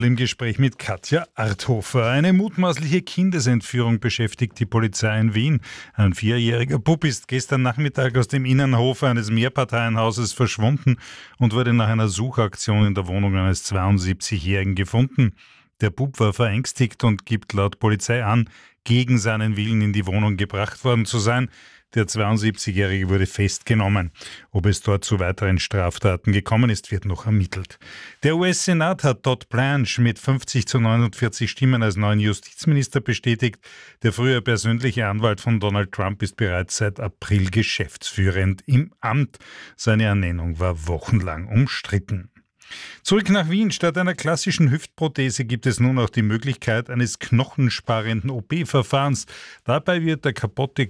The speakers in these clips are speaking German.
Im Gespräch mit Katja Arthofer. Eine mutmaßliche Kindesentführung beschäftigt die Polizei in Wien. Ein 4-jähriger Bub ist gestern Nachmittag aus dem Innenhof eines Mehrparteienhauses verschwunden und wurde nach einer Suchaktion in der Wohnung eines 72-Jährigen gefunden. Der Bub war verängstigt und gibt laut Polizei an, gegen seinen Willen in die Wohnung gebracht worden zu sein. Der 72-Jährige wurde festgenommen. Ob es dort zu weiteren Straftaten gekommen ist, wird noch ermittelt. Der US-Senat hat Todd Blanche mit 50-49 Stimmen als neuen Justizminister bestätigt. Der frühere persönliche Anwalt von Donald Trump ist bereits seit April geschäftsführend im Amt. Seine Ernennung war wochenlang umstritten. Zurück nach Wien. Statt einer klassischen Hüftprothese gibt es nun auch die Möglichkeit eines knochensparenden OP-Verfahrens. Dabei wird der kaputte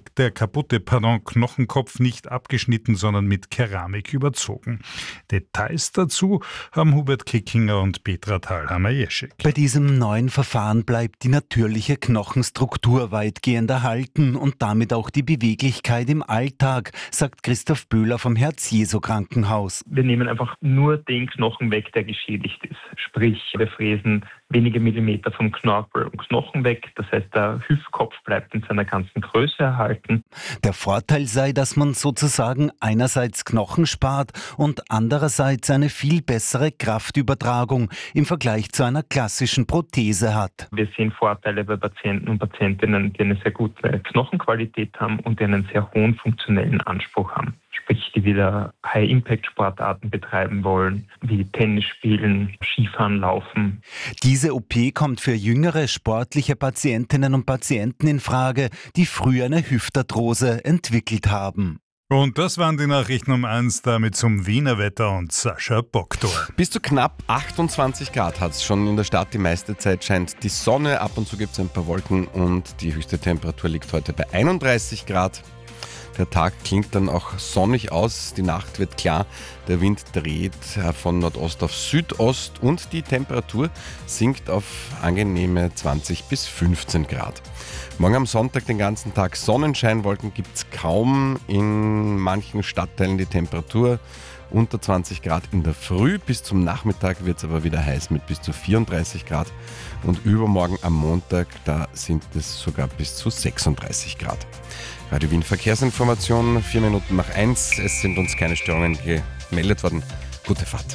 Knochenkopf nicht abgeschnitten, sondern mit Keramik überzogen. Details dazu haben Hubert Kickinger und Petra Thalhammer-Jeschek. Bei diesem neuen Verfahren bleibt die natürliche Knochenstruktur weitgehend erhalten und damit auch die Beweglichkeit im Alltag, sagt Christoph Böhler vom Herz-Jesu-Krankenhaus. Wir nehmen einfach nur den Knochen weg, der geschädigt ist. Sprich, wir fräsen wenige Millimeter vom Knorpel und Knochen weg. Das heißt, der Hüftkopf bleibt in seiner ganzen Größe erhalten. Der Vorteil sei, dass man sozusagen einerseits Knochen spart und andererseits eine viel bessere Kraftübertragung im Vergleich zu einer klassischen Prothese hat. Wir sehen Vorteile bei Patienten und Patientinnen, die eine sehr gute Knochenqualität haben und die einen sehr hohen funktionellen Anspruch haben. Sprich, die wieder High-Impact-Sportarten betreiben wollen, wie Tennis spielen, Skifahren, Laufen. Diese OP kommt für jüngere sportliche Patientinnen und Patienten in Frage, die früher eine Hüftarthrose entwickelt haben. Und das waren die Nachrichten um 1, damit zum Wiener Wetter und Sascha Boktor. Bis zu knapp 28 Grad hat es schon in der Stadt. Die meiste Zeit scheint die Sonne, ab und zu gibt es ein paar Wolken und die höchste Temperatur liegt heute bei 31 Grad. Der Tag klingt dann auch sonnig aus, die Nacht wird klar, der Wind dreht von Nordost auf Südost und die Temperatur sinkt auf angenehme 20 bis 15 Grad. Morgen am Sonntag den ganzen Tag Sonnenschein, Wolken gibt es kaum, in manchen Stadtteilen die Temperatur unter 20 Grad in der Früh, bis zum Nachmittag wird es aber wieder heiß mit bis zu 34 Grad und übermorgen am Montag, da sind es sogar bis zu 36 Grad. Radio Wien Verkehrsinformation, 4 Minuten nach 1. Es sind uns keine Störungen gemeldet worden. Gute Fahrt.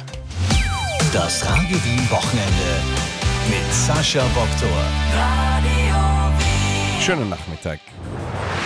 Das Radio Wien Wochenende mit Sascha Boktor. Radio Wien. Schönen Nachmittag.